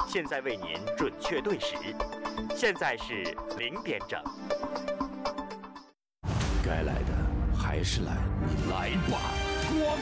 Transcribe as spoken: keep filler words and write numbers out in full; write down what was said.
现在为您准确对时，现在是零点整。 该来的还是来，你来吧，光。